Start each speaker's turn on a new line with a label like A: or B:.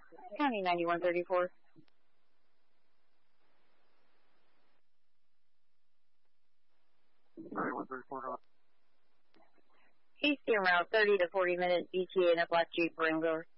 A: County 9134. Eastern route 30 to 40 minutes, ETA in a black Jeep Wrangler.